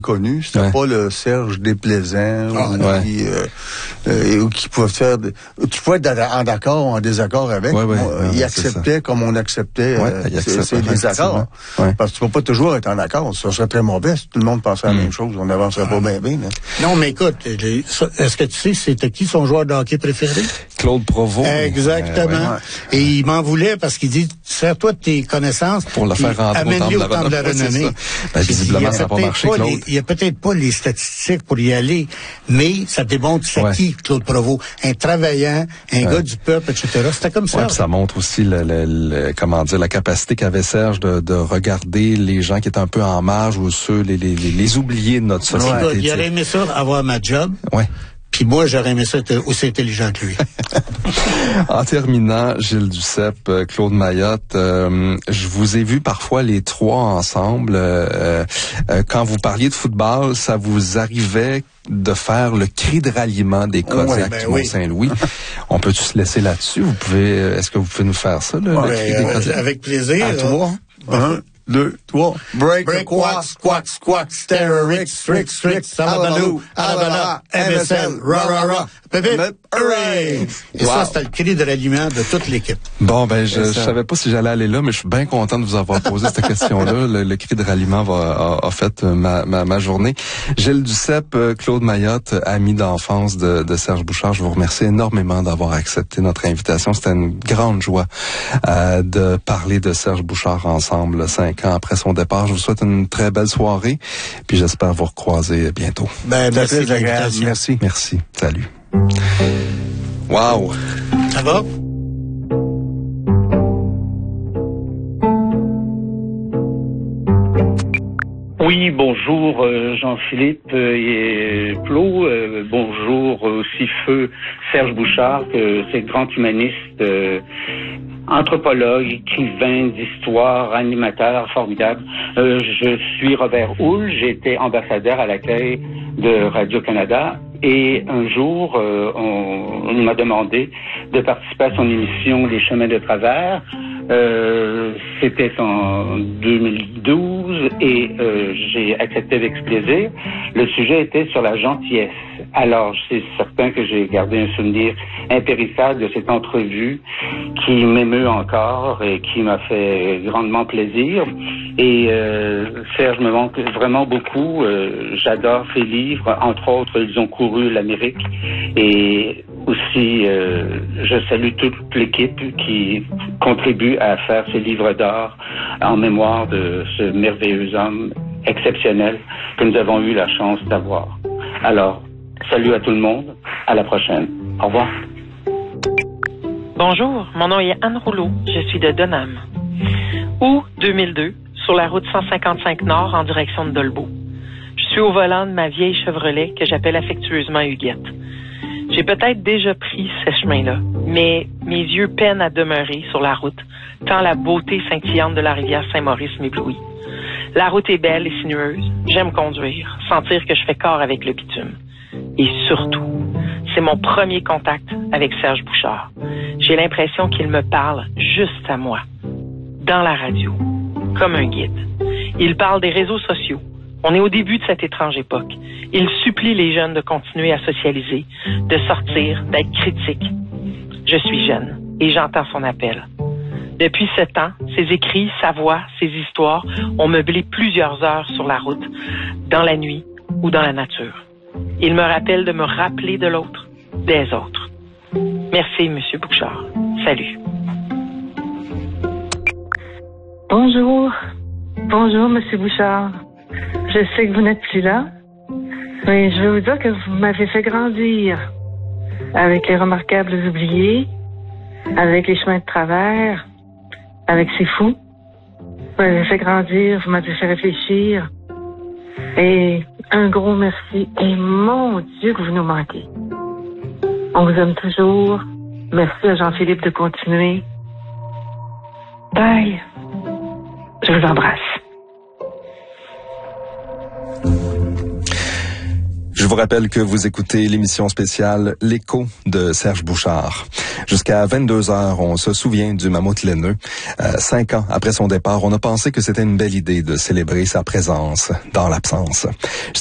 connu, c'était pas le Serge déplaisant ou qui pouvait faire... Tu pouvais être en accord ou en désaccord avec. Il acceptait comme on acceptait ses désaccords. Parce que tu peux pas toujours être en accord. Ça serait très mauvais si tout le monde pensait la même chose. On n'avancerait pas bien. Non, mais écoute, est-ce que tu sais c'était qui son joueur de hockey préféré? Claude Provost. Exactement. Et il m'en voulait parce qu'il dit, sers-toi de tes connaissances pour le faire rentrer au temps de la renommée. Visiblement, ça n'a pas marché, Claude. Il y a peut-être pas les statistiques pour y aller, mais ça démontre c'est qui, Claude Provost. Un travaillant, un gars du peuple, etc. C'était comme ça. Ça montre aussi la capacité qu'avait Serge de regarder les gens qui étaient un peu en marge ou ceux, les oubliés de notre société. Il aurait aimé ça, avoir ma job. Puis moi, j'aurais aimé ça être aussi intelligent que lui. En terminant, Gilles Duceppe, Claude Mayotte, je vous ai vu parfois les trois ensemble. Quand vous parliez de football, ça vous arrivait de faire le cri de ralliement des Kodiaks du Mont-Saint-Louis. On peut-tu se laisser là-dessus? Est-ce que vous pouvez nous faire ça, le cri des Kodiaks? Avec plaisir. À toi. 2, 3. Break, quack, stare, Rix, Alabalou, Alabala, MSL, ra, hooray! Et ça, c'était le cri de ralliement de toute l'équipe. Bon, je savais pas si j'allais aller là, mais je suis bien content de vous avoir posé cette question-là. Le cri de ralliement a fait ma journée. Gilles Duceppe, Claude Mayotte, ami d'enfance de Serge Bouchard, je vous remercie énormément d'avoir accepté notre invitation. C'était une grande joie de parler de Serge Bouchard ensemble 5 ans après son départ. Je vous souhaite une très belle soirée, puis j'espère vous recroiser bientôt. Merci de l'invitation. Merci. Salut. Wow. Ça va? Oui, bonjour Jean-Philippe et Flo. Bonjour aussi feu Serge Bouchard, c'est grand humaniste, anthropologue, écrivain d'histoire, animateur formidable. Je suis Robert Houle, j'ai été ambassadeur à l'accueil de Radio-Canada. Et un jour, on m'a demandé de participer à son émission Les Chemins de Travers. C'était en 2012 et j'ai accepté avec plaisir. Le sujet était sur la gentillesse. Alors, c'est certain que j'ai gardé un souvenir impérissable de cette entrevue qui m'émeut encore et qui m'a fait grandement plaisir. Et Serge me manque vraiment beaucoup. J'adore ses livres. Entre autres, ils ont couru l'Amérique. Et aussi, je salue toute l'équipe qui contribue à faire ces livres d'or en mémoire de ce merveilleux homme exceptionnel que nous avons eu la chance d'avoir. Alors, salut à tout le monde. À la prochaine. Au revoir. Bonjour, mon nom est Anne Rouleau. Je suis de Donham. Août 2002, sur la route 155 Nord en direction de Dolbeau. Je suis au volant de ma vieille Chevrolet que j'appelle affectueusement Huguette. J'ai peut-être déjà pris ce chemin-là, mais mes yeux peinent à demeurer sur la route, tant la beauté scintillante de la rivière Saint-Maurice m'éblouit. La route est belle et sinueuse, j'aime conduire, sentir que je fais corps avec le bitume. Et surtout, c'est mon premier contact avec Serge Bouchard. J'ai l'impression qu'il me parle juste à moi, dans la radio, comme un guide. Il parle des réseaux sociaux. On est au début de cette étrange époque. Il supplie les jeunes de continuer à socialiser, de sortir, d'être critiques. Je suis jeune et j'entends son appel. Depuis 7 ans, ses écrits, sa voix, ses histoires ont meublé plusieurs heures sur la route, dans la nuit ou dans la nature. Il me rappelle de me rappeler de l'autre, des autres. Merci, Monsieur Bouchard. Salut. Bonjour. Bonjour, Monsieur Bouchard. Je sais que vous n'êtes plus là, mais je veux vous dire que vous m'avez fait grandir avec les remarquables oubliés, avec les chemins de travers, avec C'est fou. Vous m'avez fait grandir, vous m'avez fait réfléchir. Et un gros merci. Et mon Dieu que vous nous manquez. On vous aime toujours. Merci à Jean-Philippe de continuer. Bye. Je vous embrasse. Je vous rappelle que vous écoutez l'émission spéciale L'écho de Serge Bouchard. Jusqu'à 22h, on se souvient du mammouth laineux. 5 ans après son départ, on a pensé que c'était une belle idée de célébrer sa présence dans l'absence.